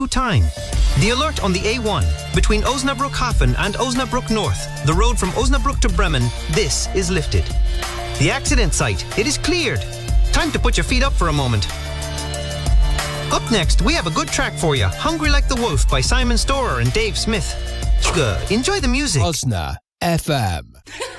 time. The alert on the A1 between Osnabrück Hafen and Osnabrück North, the road from Osnabrück to Bremen, this is lifted. The accident site, it is cleared. Time to put your feet up for a moment. Up next, we have a good track for you, Hungry Like the Wolf by Simon Storer and Dave Smith. Enjoy the music. Osna FM.